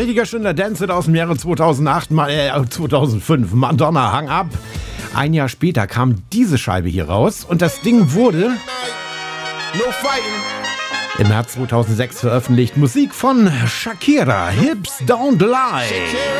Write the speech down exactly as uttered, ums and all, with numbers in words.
Richtiger schöner Dance aus dem Jahre zweitausendacht, äh, zweitausendfünf. Madonna, Hang Up. Ein Jahr später kam diese Scheibe hier raus und das Ding wurde im März zweitausendsechs veröffentlicht. Musik von Shakira, Hips Don't Lie.